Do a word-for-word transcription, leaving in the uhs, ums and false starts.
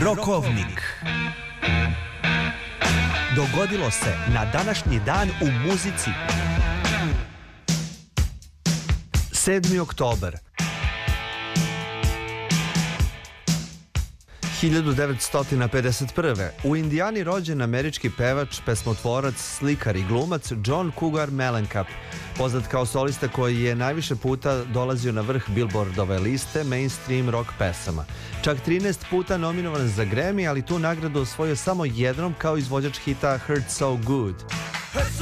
Rokovnik. Dogodilo se na današnji dan u muzici. sedmi oktobar hiljadu devetsto pedeset prve. U Indijani rođen američki pevač, pesmotvorac, slikar i glumac John Cougar Mellencamp, poznat kao solista koji je najviše puta dolazio na vrh Billboardove liste mainstream rock pesama. Čak trinaest puta nominovan za Grammy, ali tu nagradu osvojio samo jednom kao izvođač hita Hurt So Good.